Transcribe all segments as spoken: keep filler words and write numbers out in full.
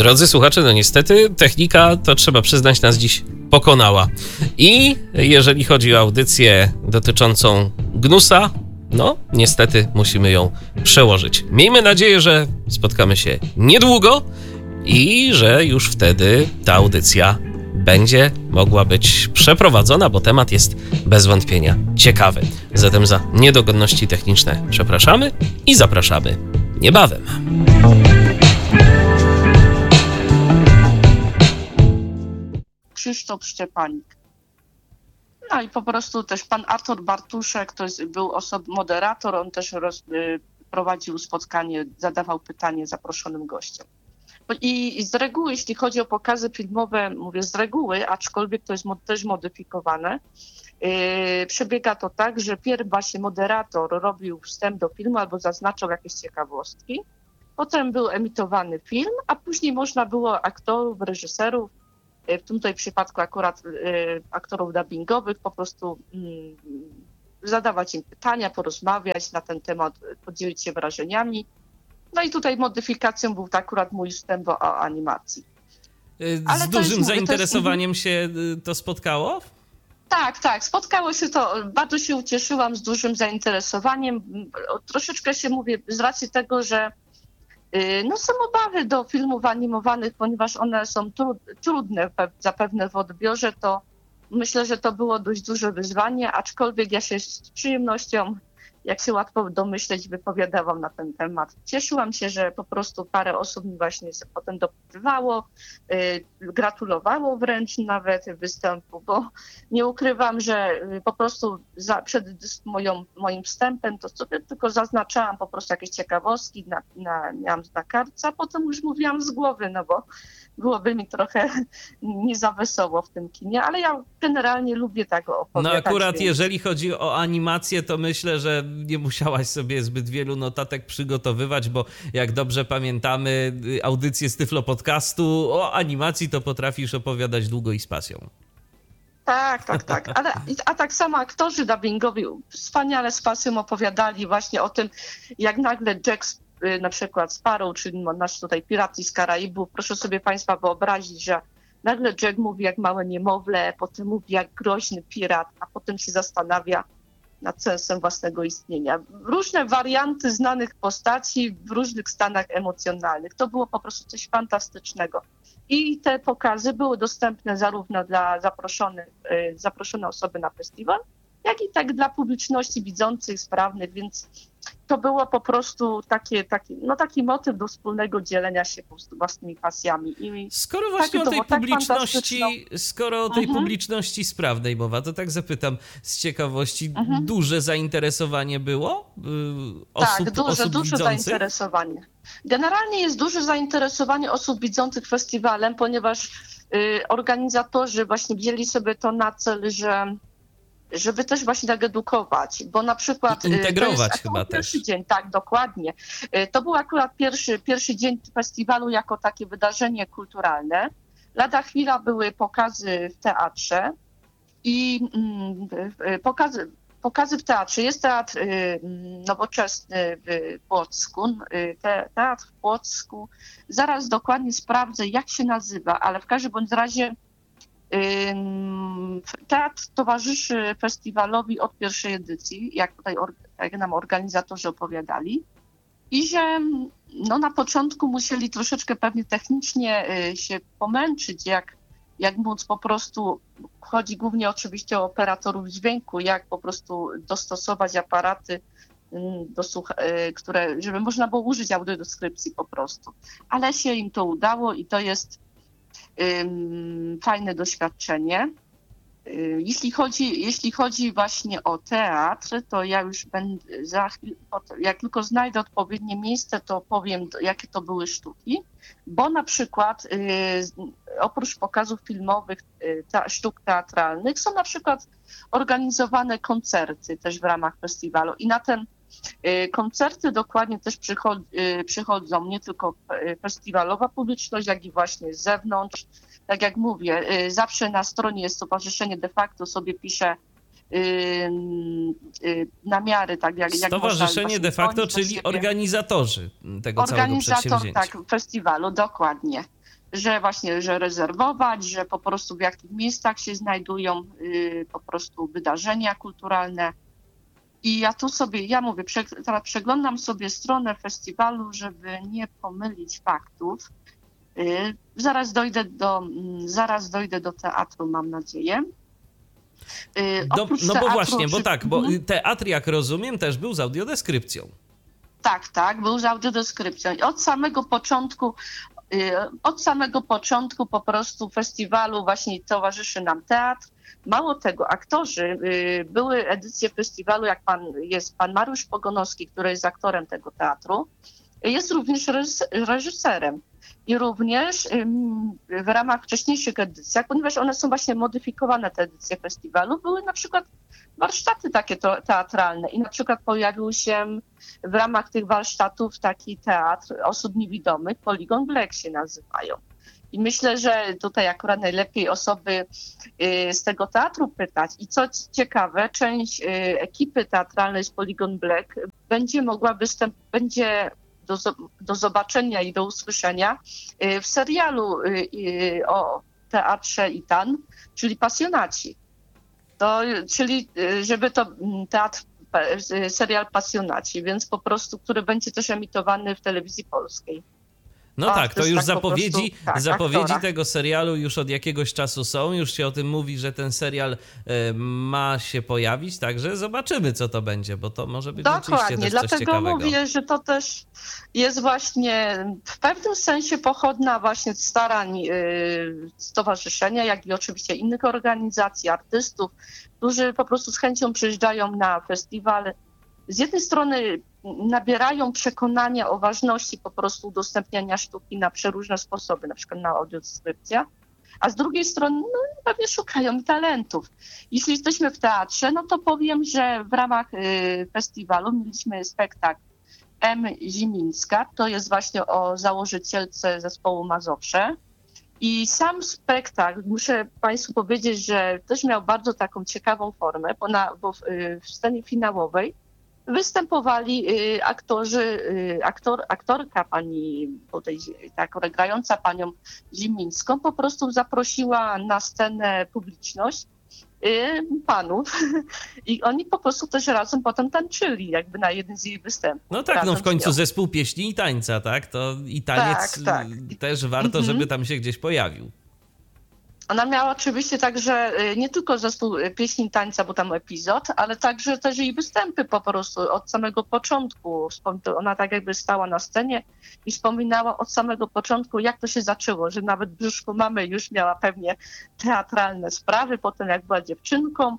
Drodzy słuchacze, no niestety technika, to trzeba przyznać, nas dziś pokonała. I jeżeli chodzi o audycję dotyczącą Gnusa, no niestety musimy ją przełożyć. Miejmy nadzieję, że spotkamy się niedługo i że już wtedy ta audycja będzie mogła być przeprowadzona, bo temat jest bez wątpienia ciekawy. Zatem za niedogodności techniczne przepraszamy i zapraszamy niebawem. Krzysztof Szczepanik. No i po prostu też pan Artur Bartuszek, to jest, był osob, moderator, on też roz, y, prowadził spotkanie, zadawał pytanie zaproszonym gościom. I, I z reguły, jeśli chodzi o pokazy filmowe, mówię z reguły, aczkolwiek to jest mod, też modyfikowane, yy, przebiega to tak, że pierw właśnie moderator robił wstęp do filmu albo zaznaczał jakieś ciekawostki, potem był emitowany film, a później można było aktorów, reżyserów, w tym tutaj przypadku akurat y, aktorów dubbingowych, po prostu y, zadawać im pytania, porozmawiać na ten temat, podzielić się wrażeniami. No i tutaj modyfikacją był to akurat mój wstęp o animacji. Z Ale dużym jest, zainteresowaniem mówię, to jest... się to spotkało? Tak, tak, spotkało się to, bardzo się ucieszyłam z dużym zainteresowaniem. Troszeczkę się mówię z racji tego, że no są obawy do filmów animowanych, ponieważ one są tru, trudne zapewne w odbiorze, to myślę, że to było dość duże wyzwanie, aczkolwiek ja się z przyjemnością, jak się łatwo domyśleć, wypowiadałam na ten temat. Cieszyłam się, że po prostu parę osób mi właśnie potem dopytywało, yy, gratulowało wręcz nawet występu, bo nie ukrywam, że po prostu za, przed moją, moim wstępem to sobie tylko zaznaczałam po prostu jakieś ciekawostki, na, na, miałam na kartce, a potem już mówiłam z głowy, no bo byłoby mi trochę nie za wesoło w tym kinie, ale ja generalnie lubię tak opowiadać. No akurat więc... jeżeli chodzi o animację, to myślę, że nie musiałaś sobie zbyt wielu notatek przygotowywać, bo jak dobrze pamiętamy audycję z Tyflo Podcastu, o animacji to potrafisz opowiadać długo i z pasją. Tak, tak, tak. Ale, a tak samo aktorzy dubbingowi wspaniale z pasją opowiadali właśnie o tym, jak nagle Jack na przykład Sparrow, czyli nasz tutaj pirat z Karaibów, proszę sobie Państwa wyobrazić, że nagle Jack mówi jak małe niemowlę, potem mówi jak groźny pirat, a potem się zastanawia nad sensem własnego istnienia. Różne warianty znanych postaci w różnych stanach emocjonalnych. To było po prostu coś fantastycznego. I te pokazy były dostępne zarówno dla zaproszonych, zaproszone osoby na festiwal, jak i tak dla publiczności widzących, sprawnych, więc to było po prostu takie, takie, no taki motyw do wspólnego dzielenia się po prostu własnymi pasjami. I skoro właśnie o tej tak publiczności, skoro o tej mhm. publiczności sprawnej mowa, to tak zapytam z ciekawości, mhm. duże zainteresowanie było yy, osób, tak, duże, osób duże widzących? zainteresowanie. Generalnie jest duże zainteresowanie osób widzących festiwalem, ponieważ y, organizatorzy właśnie wzięli sobie to na cel, że żeby też właśnie tak edukować, bo na przykład... I integrować to jest chyba pierwszy też. dzień, tak, dokładnie. To był akurat pierwszy, pierwszy dzień festiwalu jako takie wydarzenie kulturalne. Lada chwila były pokazy w teatrze i mm, pokazy, pokazy w teatrze. Jest teatr y, nowoczesny w Płocku, y, te, teatr w Płocku. Zaraz dokładnie sprawdzę, jak się nazywa, ale w każdym bądź razie teatr towarzyszy festiwalowi od pierwszej edycji, jak tutaj jak nam organizatorzy opowiadali, i że no, na początku musieli troszeczkę pewnie technicznie się pomęczyć, jak, jak móc po prostu, chodzi głównie oczywiście o operatorów dźwięku, jak po prostu dostosować aparaty, do słucha- które, żeby można było użyć audiodeskrypcji po prostu. Ale się im to udało i to jest fajne doświadczenie. Jeśli chodzi, jeśli chodzi właśnie o teatr, to ja już będę za chwilę, jak tylko znajdę odpowiednie miejsce, to powiem, jakie to były sztuki, bo na przykład oprócz pokazów filmowych, ta, sztuk teatralnych są na przykład organizowane koncerty też w ramach festiwalu i na ten koncerty dokładnie też przychodzą nie tylko festiwalowa publiczność, jak i właśnie z zewnątrz. Tak jak mówię, zawsze na stronie Stowarzyszenie de facto sobie pisze namiary, tak jak, jak Stowarzyszenie de facto, czyli organizatorzy tego całego przedsięwzięcia. Organizator, tak, festiwalu, dokładnie. że właśnie, że rezerwować, że po prostu w jakich miejscach się znajdują y, po prostu wydarzenia kulturalne. I ja tu sobie, ja mówię, prze, teraz przeglądam sobie stronę festiwalu, żeby nie pomylić faktów. Y, zaraz dojdę do, mm, zaraz dojdę do teatru, mam nadzieję. Y, Do, oprócz no bo teatru, właśnie, bo przy- tak, bo Mhm. teatr, jak rozumiem, też był z audiodeskrypcją. Tak, tak, był z audiodeskrypcją. I od samego początku, y, od samego początku po prostu festiwalu właśnie towarzyszy nam teatr. Mało tego, aktorzy, y, były edycje festiwalu, jak pan, jest pan Mariusz Pogonowski, który jest aktorem tego teatru, jest również reżys- reżyserem. I również ym, w ramach wcześniejszych edycji, ponieważ one są właśnie modyfikowane, te edycje festiwalu, były na przykład warsztaty takie to, teatralne i na przykład pojawił się w ramach tych warsztatów taki teatr osób niewidomych, Poligon Black się nazywają. I myślę, że tutaj akurat najlepiej osoby y, z tego teatru pytać. I co ciekawe, część y, ekipy teatralnej z Poligon Black będzie mogła występ, będzie do, zo- do zobaczenia i do usłyszenia y, w serialu y, y, o teatrze Itan, czyli Pasjonaci. To, czyli y, żeby to mm, teatr, pa- y, serial Pasjonaci, więc po prostu, który będzie też emitowany w telewizji polskiej. No O, tak, to to jest już tak po zapowiedzi, prostu, tak, zapowiedzi aktora. tego serialu już od jakiegoś czasu są, już się o tym mówi, że ten serial e, ma się pojawić, także zobaczymy, co to będzie, bo to może być rzeczywiście Dokładnie, też coś dlatego ciekawego. mówię, że to też jest właśnie w pewnym sensie pochodna właśnie starań y, stowarzyszenia, jak i oczywiście innych organizacji, artystów, którzy po prostu z chęcią przyjeżdżają na festiwal. Z jednej strony nabierają przekonania o ważności po prostu udostępniania sztuki na przeróżne sposoby, na przykład na audiodeskrypcja, a z drugiej strony no, pewnie szukają talentów. Jeśli jesteśmy w teatrze, no to powiem, że w ramach y, festiwalu mieliśmy spektakl M. Zimińska, to jest właśnie o założycielce zespołu Mazowsze. I sam spektakl, muszę Państwu powiedzieć, że też miał bardzo taką ciekawą formę, bo, na, bo w, y, w scenie finałowej występowali y, aktorzy, y, aktor, aktorka pani, tutaj, tak, grająca panią Zimińską, po prostu zaprosiła na scenę publiczność y, panów i oni po prostu też razem potem tańczyli, jakby na jeden z jej występów. No tak, no razem w z końcu nią. zespół pieśni i tańca, tak? To i taniec Tak, tak. y, też warto, Mhm. żeby tam się gdzieś pojawił. Ona miała oczywiście także y, nie tylko zespół y, pieśni i tańca, bo tam epizod, ale także też jej występy po prostu od samego początku. Wspom- to Ona tak jakby stała na scenie i wspominała od samego początku, jak to się zaczęło, że nawet w brzuszku mamy już miała pewnie teatralne sprawy, potem jak była dziewczynką,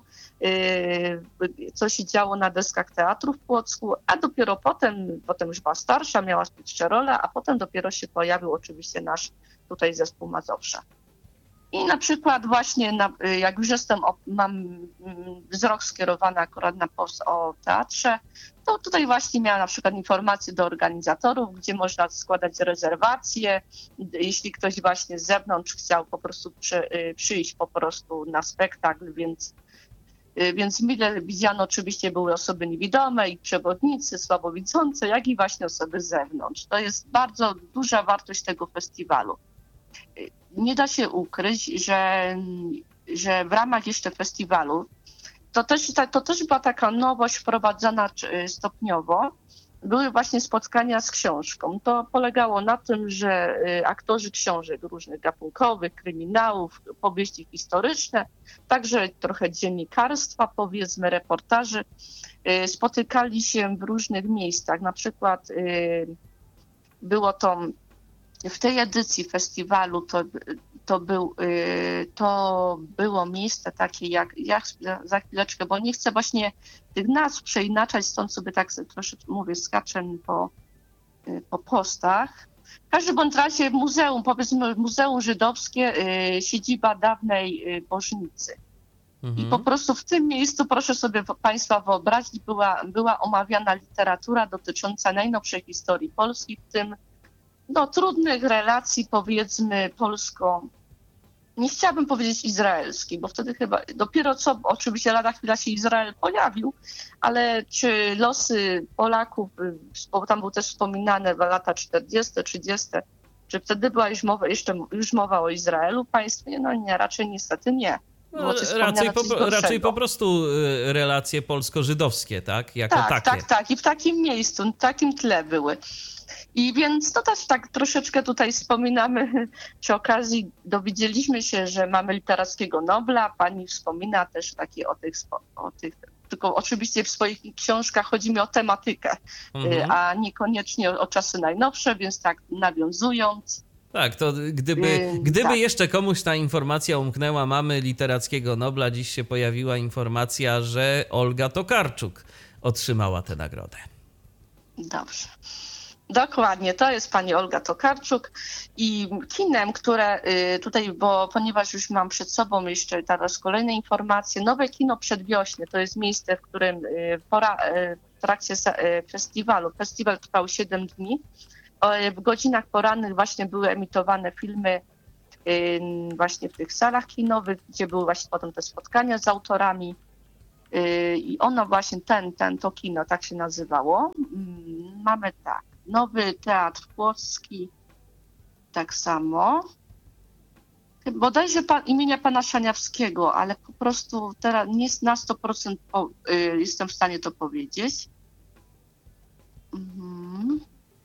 y, co się działo na deskach teatru w Płocku, a dopiero potem, potem już była starsza, miała jeszcze rolę, a potem dopiero się pojawił oczywiście nasz tutaj zespół Mazowsza. I na przykład właśnie, na, jak już jestem, o, mam mm, wzrok skierowany akurat na post o teatrze, to tutaj właśnie miałam na przykład informacje do organizatorów, gdzie można składać rezerwacje, jeśli ktoś właśnie z zewnątrz chciał po prostu przy, przyjść po prostu na spektakl, więc, więc mile widziano oczywiście były osoby niewidome i przewodnicy, słabowidzące, jak i właśnie osoby z zewnątrz. To jest bardzo duża wartość tego festiwalu. Nie da się ukryć, że, że w ramach jeszcze festiwalu to też, to też była taka nowość wprowadzana stopniowo. Były właśnie spotkania z książką. To polegało na tym, że aktorzy książek różnych gatunkowych, kryminałów, powieści historyczne, także trochę dziennikarstwa, powiedzmy, reportaży, spotykali się w różnych miejscach. Na przykład było to w tej edycji festiwalu to, to, był, to było miejsce takie jak, jak za chwileczkę, bo nie chcę właśnie tych nazw przeinaczać, stąd sobie tak troszeczkę mówię, skaczę po, po postach. W każdym bądź razie muzeum, powiedzmy Muzeum Żydowskie, siedziba dawnej Bożnicy. Mhm. I po prostu w tym miejscu, proszę sobie Państwa wyobrazić, była, była omawiana literatura dotycząca najnowszej historii Polski, w tym do trudnych relacji, powiedzmy, polsko, nie chciałabym powiedzieć izraelskiej, bo wtedy chyba dopiero co, oczywiście lada chwila się Izrael pojawił, ale czy losy Polaków, bo tam był też wspominane w lata czterdzieste, trzydzieste, Czy wtedy była już mowa, jeszcze już mowa o Izraelu państwie? No nie, raczej niestety nie. No, raczej, po, raczej po prostu relacje polsko-żydowskie, tak? Jako tak, takie. tak, tak. I w takim miejscu, w takim tle były. I więc to też tak troszeczkę tutaj wspominamy, przy okazji dowiedzieliśmy się, że mamy literackiego Nobla. Pani wspomina też takie o tych, o tych tylko oczywiście w swoich książkach chodzi mi o tematykę, mhm. a niekoniecznie o, o czasy najnowsze, więc tak nawiązując. Tak, to gdyby, yy, gdyby tak. jeszcze komuś ta informacja umknęła, mamy literackiego Nobla, dziś się pojawiła informacja, że Olga Tokarczuk otrzymała tę nagrodę. Dobrze. Dokładnie, to jest pani Olga Tokarczuk i kinem, które tutaj, bo ponieważ już mam przed sobą jeszcze teraz kolejne informacje, Nowe Kino Przedwiośnie to jest miejsce, w którym pora, w trakcie festiwalu, festiwal trwał siedem dni, w godzinach porannych właśnie były emitowane filmy właśnie w tych salach kinowych, gdzie były właśnie potem te spotkania z autorami i ono właśnie, ten, ten, to kino, tak się nazywało. Mamy tak. Nowy Teatr Płocki, tak samo. Bodajże pan, imienia pana Szaniawskiego, ale po prostu teraz nie na sto procent po, y, jestem w stanie to powiedzieć. Mhm.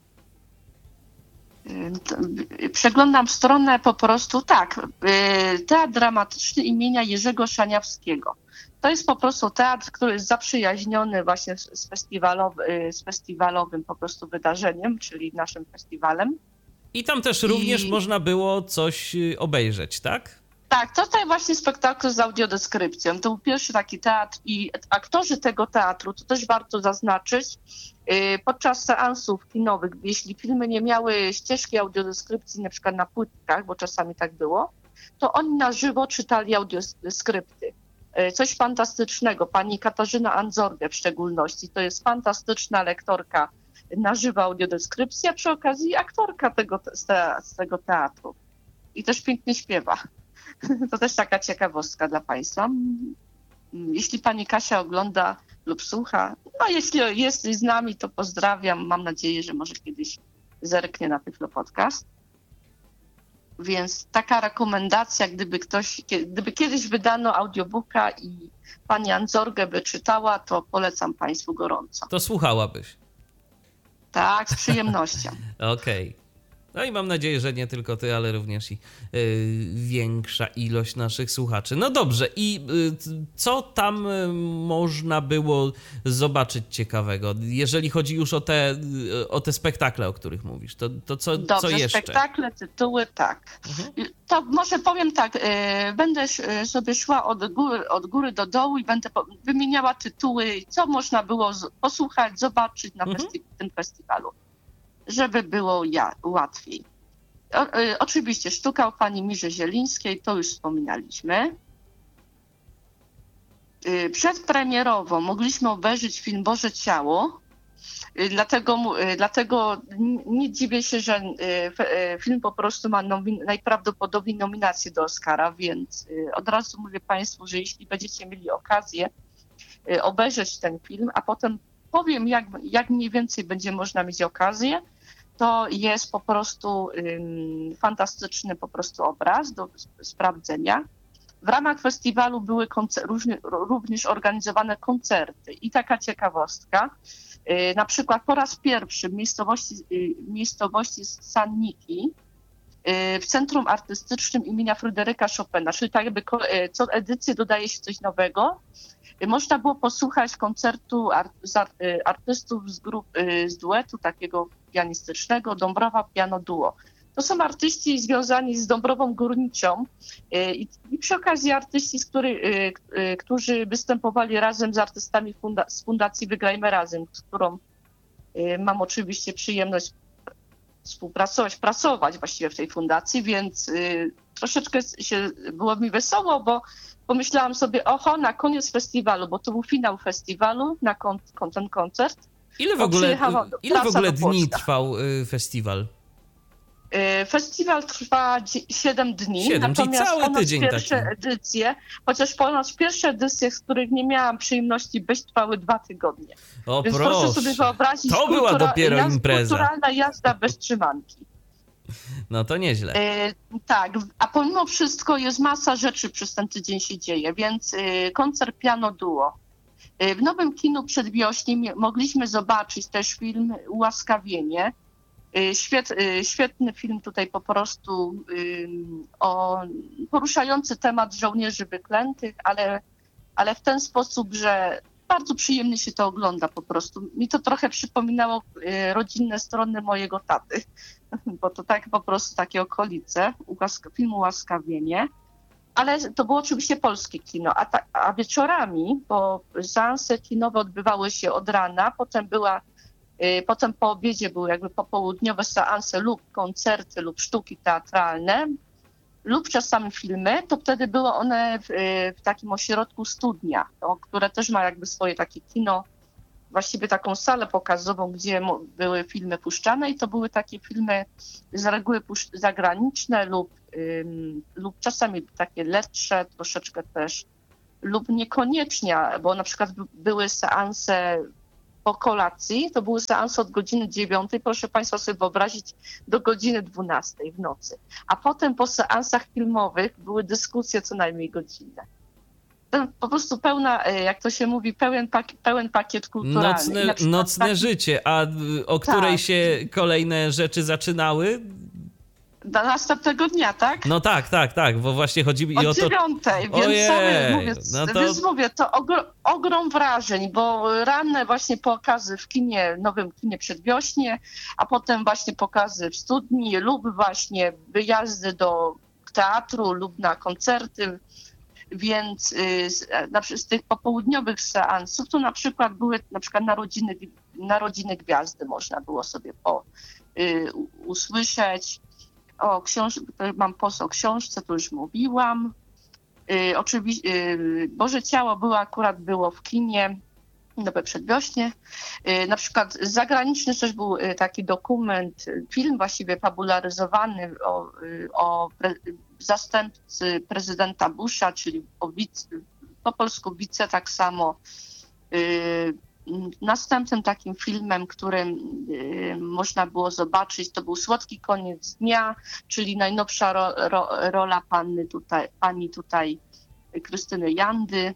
Y, przeglądam stronę po prostu, tak, y, Teatr Dramatyczny imienia Jerzego Szaniawskiego. To jest po prostu teatr, który jest zaprzyjaźniony właśnie z, festiwalowy, z festiwalowym po prostu wydarzeniem, czyli naszym festiwalem. I tam też również I... można było coś obejrzeć, tak? Tak, tutaj właśnie spektakl z audiodeskrypcją. To był pierwszy taki teatr i aktorzy tego teatru, to też warto zaznaczyć, podczas seansów kinowych, jeśli filmy nie miały ścieżki audiodeskrypcji na przykład na płytkach, bo czasami tak było, to oni na żywo czytali audiodeskrypty. Coś fantastycznego. Pani Katarzyna Andzorgę w szczególności. To jest fantastyczna lektorka na żywo audiodeskrypcji, a przy okazji aktorka tego, z, te, z tego teatru. I też pięknie śpiewa. To też taka ciekawostka dla Państwa. Jeśli Pani Kasia ogląda lub słucha, no jeśli jest z nami, to pozdrawiam. Mam nadzieję, że może kiedyś zerknie na Tyflo Podcast. Więc taka rekomendacja, gdyby ktoś, gdyby kiedyś wydano audiobooka i pani Andzorgę by czytała, to polecam Państwu gorąco. To słuchałabyś? Tak, z przyjemnością. Okej. Okay. No i mam nadzieję, że nie tylko ty, ale również i yy, większa ilość naszych słuchaczy. No dobrze, i yy, co tam yy, można było zobaczyć ciekawego? Jeżeli chodzi już o te, yy, o te spektakle, o których mówisz, to, to co, Dobrze, co jeszcze? Spektakle, tytuły, tak. Mhm. To może powiem tak, yy, będę sobie szła od góry, od góry do dołu i będę po, wymieniała tytuły, co można było z, posłuchać, zobaczyć na mhm. festi- tym festiwalu, żeby było ja, łatwiej. O, y, oczywiście sztuka o pani Mirze Zielińskiej, to już wspominaliśmy. Y, przedpremierowo mogliśmy obejrzeć film Boże Ciało, y, dlatego, y, dlatego nie dziwię się, że y, y, film po prostu ma nomin- najprawdopodobniej nominację do Oscara, więc y, od razu mówię Państwu, że jeśli będziecie mieli okazję y, obejrzeć ten film, a potem powiem, jak, jak mniej więcej będzie można mieć okazję, to jest po prostu ym, fantastyczny po prostu obraz do sprawdzenia. W ramach festiwalu były koncer- różnie, również organizowane koncerty i taka ciekawostka, yy, na przykład po raz pierwszy w miejscowości, yy, miejscowości Sanniki yy, w Centrum Artystycznym imienia Fryderyka Chopina, czyli tak jakby ko- yy, co edycję dodaje się coś nowego. Można było posłuchać koncertu art- z art- artystów z, grup, z duetu takiego pianistycznego Dąbrowa Piano Duo. To są artyści związani z Dąbrową Górniczą i, i przy okazji artyści, z który, którzy występowali razem z artystami funda- z Fundacji Wygrajmy Razem, z którą mam oczywiście przyjemność współpracować, pracować właściwie w tej fundacji, więc troszeczkę się było mi wesoło, bo pomyślałam sobie, oho, na koniec festiwalu, bo to był finał festiwalu, na kon- kon- ten koncert. Ile w ogóle, ile w ogóle dni trwał y, festiwal? Y, festiwal trwa siedem dni, siedem, natomiast czyli cały tydzień pierwsze taki. edycje, chociaż ponoć pierwsze edycje, z których nie miałam przyjemności być, trwały dwa tygodnie. O Więc proszę, proszę sobie wyobrazić, to była kultura, dopiero jazd, impreza. Kulturalna jazda bez trzymanki. No to nieźle. E, tak, a pomimo wszystko jest masa rzeczy przez ten tydzień się dzieje, więc e, koncert Piano Duo. E, w Nowym Kinu Przedwiośni mogliśmy zobaczyć też film Ułaskawienie. E, świet, e, świetny film tutaj po prostu e, o, poruszający temat żołnierzy wyklętych, ale, ale w ten sposób, że bardzo przyjemnie się to ogląda po prostu. Mi to trochę przypominało e, rodzinne strony mojego taty, bo to tak po prostu takie okolice łask- filmu Łaskawienie. Ale to było oczywiście polskie kino, a, ta, a wieczorami, bo seanse kinowe odbywały się od rana, potem była, y, potem po obiedzie były jakby popołudniowe seanse lub koncerty lub sztuki teatralne, lub czasami filmy, to wtedy były one w, y, w takim ośrodku Studnia, to, które też ma jakby swoje takie kino, właściwie taką salę pokazową, gdzie mo- były filmy puszczane i to były takie filmy z reguły pusz- zagraniczne lub, ym, lub czasami takie lepsze, troszeczkę też, lub niekoniecznie, bo na przykład by- były seanse po kolacji, to były seanse od godziny dziewiątej, proszę Państwa sobie wyobrazić, do godziny dwunastej w nocy. A potem po seansach filmowych były dyskusje co najmniej godzinne. To po prostu pełna, e, jak to się mówi, pełen, pak- pełen pakiet kulturalny. I Nocne, na przykład nocne taki- życie, a y, o której Tak. się kolejne rzeczy zaczynały? Do następnego dnia, tak? No tak, tak, tak, bo właśnie chodzi mi Od o to... dziewiątej, więc Ojej, sobie mówię, no to- więc mówię, to ogr- ogrom wrażeń, bo ranne właśnie pokazy w kinie, nowym kinie Przedwiośnie, a potem właśnie pokazy w studni lub właśnie wyjazdy do teatru lub na koncerty, więc y, z, na, z tych popołudniowych seansów to na przykład były na przykład narodziny, narodziny Gwiazdy można było sobie po, y, u- usłyszeć. O książ- mam post o książce, to już mówiłam. Y, oczywiście y, Boże Ciało było akurat było w kinie Nowe Przedwiośnie. Y, na przykład zagraniczny też był y, taki dokument, y, film właściwie fabularyzowany o, y, o pre- zastępcy prezydenta Busha, czyli o wic- po polsku wice tak samo. Y, Następnym takim filmem, którym y, można było zobaczyć, to był Słodki koniec dnia, czyli najnowsza ro, ro, rola panny tutaj, pani tutaj Krystyny Jandy.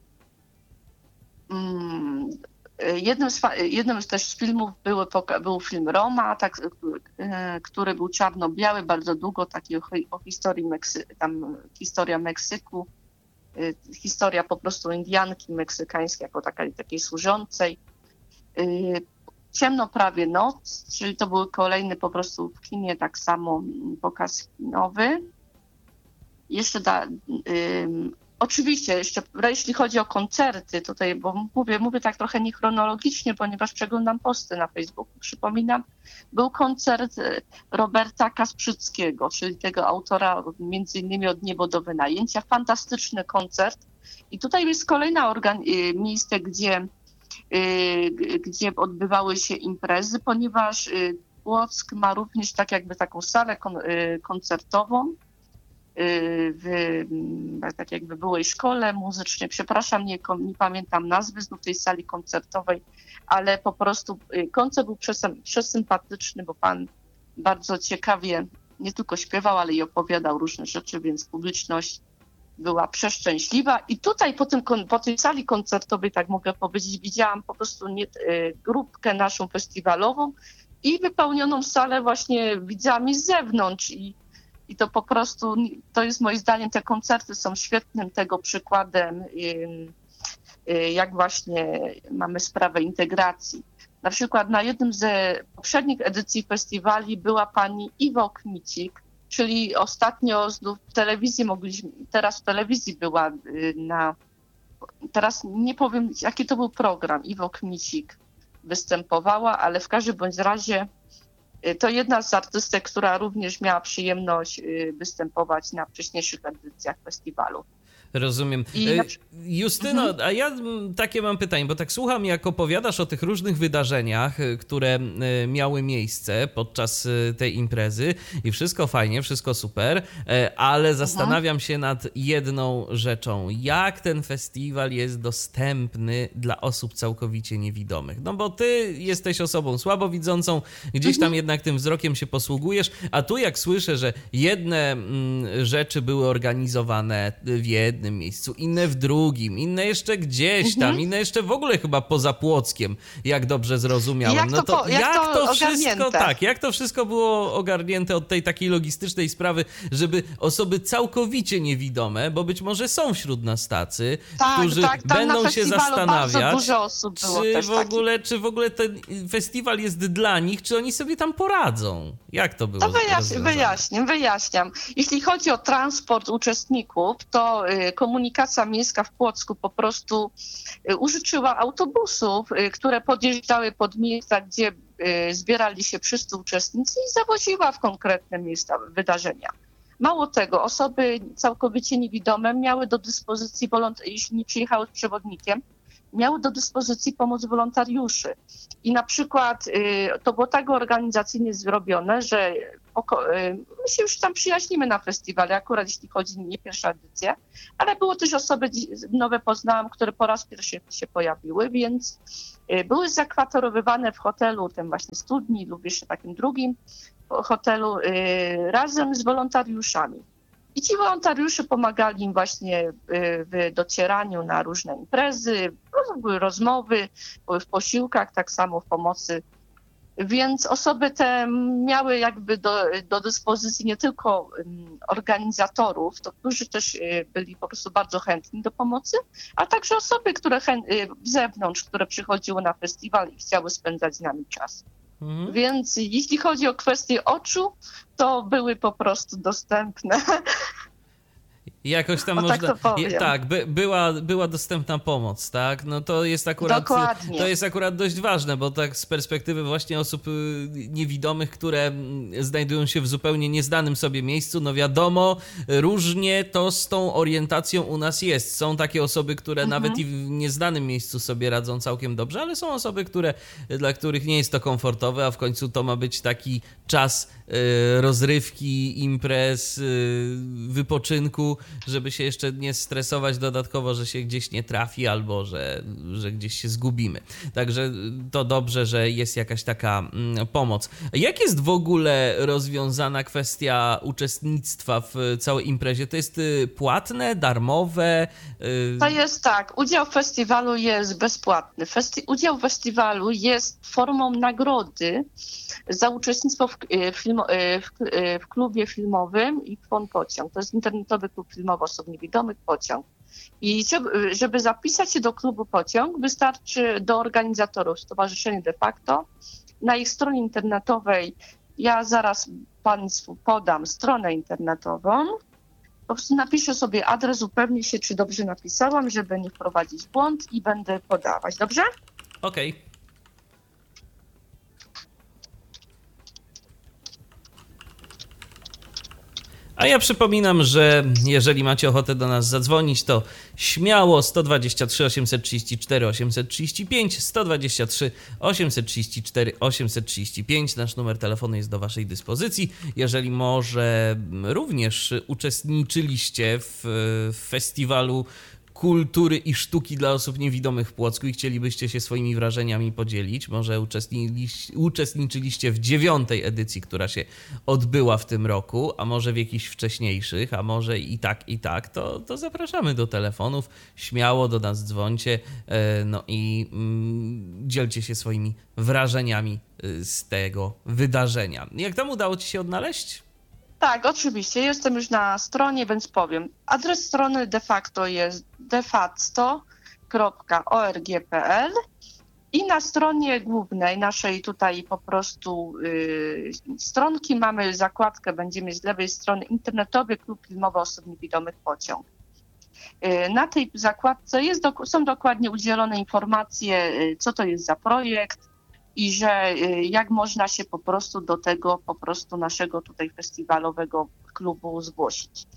Mm, y, jednym, z, fa- jednym z też z filmów były, poka- był film Roma, tak, y, który był czarno-biały, bardzo długo, taki o, hi- o historii Meksy- tam historia Meksyku, y, historia po prostu Indianki meksykańskiej jako takiej, takiej służącej. Y, Ciemno prawie noc, czyli to był kolejny po prostu w kinie tak samo mm, pokaz kinowy. Jeszcze da, ym, oczywiście, jeszcze jeśli chodzi o koncerty tutaj, bo mówię, mówię tak trochę niechronologicznie, ponieważ przeglądam posty na Facebooku. Przypominam, był koncert y, Roberta Kasprzyckiego, czyli tego autora między innymi Od niebo do wynajęcia. Fantastyczny koncert. I tutaj jest kolejne organ- y, miejsce, gdzie y, g- gdzie odbywały się imprezy, ponieważ y, Płock ma również tak jakby taką salę kon- y, koncertową y, w mm, tak jakby byłej szkole muzycznej. Przepraszam, nie, kom- nie pamiętam nazwy znów tej sali koncertowej, ale po prostu y, koncert był przesym- przesympatyczny, bo pan bardzo ciekawie nie tylko śpiewał, ale i opowiadał różne rzeczy, więc publiczność była przeszczęśliwa. I tutaj po, tym, kon- po tej sali koncertowej, tak mogę powiedzieć, widziałam po prostu nie, y, grupkę naszą festiwalową i wypełnioną salę właśnie widzami z zewnątrz. I, i to po prostu, to jest moim zdaniem, te koncerty są świetnym tego przykładem, y, y, jak właśnie mamy sprawę integracji. Na przykład na jednym ze poprzednich edycji festiwali była pani Iwo Kmicik, czyli ostatnio znów w telewizji mogliśmy, teraz w telewizji była y, na, teraz nie powiem jaki to był program, Iwo Kmicik występowała, ale w każdym bądź razie y, to jedna z artystek, która również miała przyjemność y, występować na wcześniejszych edycjach festiwalu. Rozumiem. I na... Justyno, mhm. a ja takie mam pytanie, bo tak słucham, jak opowiadasz o tych różnych wydarzeniach, które miały miejsce podczas tej imprezy i wszystko fajnie, wszystko super, ale mhm. zastanawiam się nad jedną rzeczą. Jak ten festiwal jest dostępny dla osób całkowicie niewidomych? No bo ty jesteś osobą słabowidzącą, gdzieś tam mhm. jednak tym wzrokiem się posługujesz, a tu jak słyszę, że jedne mm, rzeczy były organizowane w jednym miejscu, inne w drugim, inne jeszcze gdzieś tam, mhm. inne jeszcze w ogóle chyba poza Płockiem, jak dobrze zrozumiałem. Jak to, no to, po, jak, jak to, to wszystko, tak, jak to wszystko było ogarnięte od tej takiej logistycznej sprawy, żeby osoby całkowicie niewidome, bo być może są wśród nas tacy, tak, którzy tak, będą się zastanawiać, dużo osób było czy, też w ogóle, czy w ogóle ten festiwal jest dla nich, czy oni sobie tam poradzą. Jak to było? To wyjaśniam, wyjaśniam, wyjaśniam. Jeśli chodzi o transport uczestników, to y, komunikacja miejska w Płocku po prostu y, użyczyła autobusów, y, które podjeżdżały pod miejsca, gdzie y, zbierali się wszyscy uczestnicy i zawoziła w konkretne miejsca wydarzenia. Mało tego, osoby całkowicie niewidome miały do dyspozycji, wolont- jeśli nie przyjechały z przewodnikiem, miały do dyspozycji pomoc wolontariuszy. I na przykład y, to było tak organizacyjnie zrobione, że oko, y, my się już tam przyjaźnimy na festiwalu, akurat jeśli chodzi nie pierwsza edycja, ale było też osoby nowe poznałam, które po raz pierwszy się pojawiły, więc y, były zakwaterowywane w hotelu, tym właśnie studni lub jeszcze takim drugim hotelu y, razem z wolontariuszami. I ci wolontariusze pomagali im właśnie w docieraniu na różne imprezy, były rozmowy, były w posiłkach, tak samo w pomocy. Więc osoby te miały jakby do, do dyspozycji nie tylko organizatorów, to którzy też byli po prostu bardzo chętni do pomocy, a także osoby, które chę- z zewnątrz, które przychodziły na festiwal i chciały spędzać z nami czas. Mhm. Więc jeśli chodzi o kwestię oczu, to były po prostu dostępne. Jakoś tam o, można. Tak, to je, tak by, była, była dostępna pomoc, tak? No to jest akurat. Dokładnie. To jest akurat dość ważne, bo tak z perspektywy właśnie osób niewidomych, które znajdują się w zupełnie nieznanym sobie miejscu, no wiadomo, różnie to z tą orientacją u nas jest. Są takie osoby, które mhm. nawet i w nieznanym miejscu sobie radzą całkiem dobrze, ale są osoby, które, dla których nie jest to komfortowe, a w końcu to ma być taki czas y, rozrywki, imprez, y, wypoczynku, żeby się jeszcze nie stresować dodatkowo, że się gdzieś nie trafi albo że, że gdzieś się zgubimy. Także to dobrze, że jest jakaś taka mm, pomoc. Jak jest w ogóle rozwiązana kwestia uczestnictwa w całej imprezie? To jest y, płatne, darmowe? Y... To jest tak. Udział w festiwalu jest bezpłatny. Festi- udział w festiwalu jest formą nagrody za uczestnictwo w, w, film- w, w klubie filmowym i Kwon Pociąg. To jest internetowy klub filmowy osób niewidomych Pociąg. I żeby, żeby zapisać się do klubu Pociąg, wystarczy do organizatorów Stowarzyszenia de facto. Na ich stronie internetowej, ja zaraz Państwu podam stronę internetową, po prostu napiszę sobie adres, upewnię się, czy dobrze napisałam, żeby nie wprowadzić w błąd i będę podawać. Dobrze? Okej. Okay. A ja przypominam, że jeżeli macie ochotę do nas zadzwonić, to śmiało sto dwadzieścia trzy osiemset trzydzieści cztery osiemset trzydzieści pięć, sto dwadzieścia trzy osiemset trzydzieści cztery osiemset trzydzieści pięć. Nasz numer telefonu jest do waszej dyspozycji. Jeżeli może również uczestniczyliście w, w festiwalu kultury i sztuki dla osób niewidomych w Płocku i chcielibyście się swoimi wrażeniami podzielić, może uczestniczyliście w dziewiątej edycji, która się odbyła w tym roku, a może w jakichś wcześniejszych, a może i tak, i tak, to, to zapraszamy do telefonów, śmiało do nas dzwońcie, no i mm, dzielcie się swoimi wrażeniami z tego wydarzenia. Jak tam udało ci się odnaleźć? Tak, oczywiście. Jestem już na stronie, więc powiem. Adres strony de facto jest defacto kropka org kropka pl i na stronie głównej naszej tutaj po prostu yy, stronki mamy zakładkę, będziemy z lewej strony internetowy klub filmowy osób niewidomych Pociąg. Yy, na tej zakładce jest, są dokładnie udzielone informacje, yy, co to jest za projekt, i że jak można się po prostu do tego po prostu naszego tutaj festiwalowego klubu zgłosić.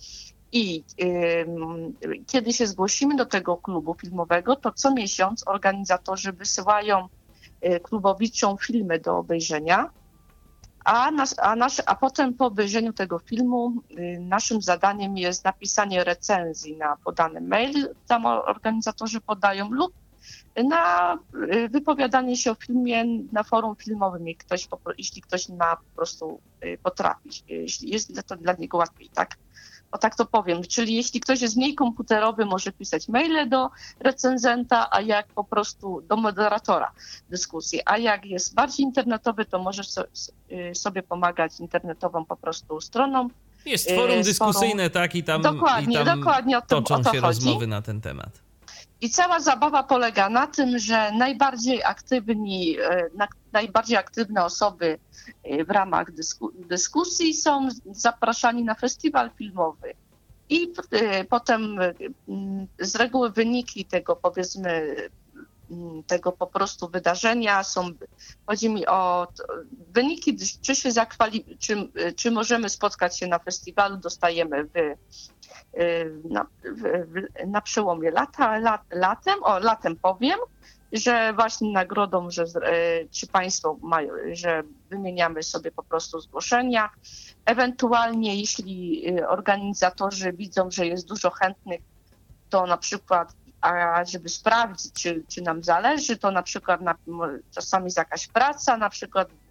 I y, kiedy się zgłosimy do tego klubu filmowego, to co miesiąc organizatorzy wysyłają y, klubowiczom filmy do obejrzenia, a, nas, a, nasz, a potem po obejrzeniu tego filmu y, naszym zadaniem jest napisanie recenzji na podany mail, tam organizatorzy podają, lub na y, wypowiadanie się o filmie na forum filmowym, jeśli ktoś, jeśli ktoś ma po prostu y, potrafić, jeśli jest to dla niego łatwiej, tak? O tak to powiem, czyli jeśli ktoś jest mniej komputerowy, może pisać maile do recenzenta, a jak po prostu do moderatora dyskusji, a jak jest bardziej internetowy, to może so, sobie pomagać internetową po prostu stroną. Jest forum dyskusyjne, tak, i tam, dokładnie, i tam dokładnie o tym, toczą o to się chodzi. rozmowy na ten temat. I cała zabawa polega na tym, że najbardziej aktywni, na, najbardziej aktywne osoby w ramach dysku, dyskusji są zapraszani na festiwal filmowy. I y, potem y, z reguły wyniki tego, powiedzmy, y, tego po prostu wydarzenia są, chodzi mi o to, wyniki, czy się zakwali, czy, czy możemy spotkać się na festiwalu, dostajemy w Na, w, na przełomie lata, lat, latem, o latem powiem, że właśnie nagrodą, że czy Państwo mają, że wymieniamy sobie po prostu zgłoszenia. Ewentualnie jeśli organizatorzy widzą, że jest dużo chętnych, to na przykład, a żeby sprawdzić, czy, czy nam zależy, to na przykład na, czasami jest jakaś praca, na przykład